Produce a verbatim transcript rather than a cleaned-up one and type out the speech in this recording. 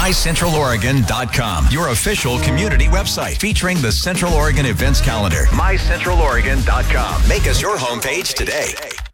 my central oregon dot com, your official community website featuring the Central Oregon events calendar. my central oregon dot com. Make us your homepage today.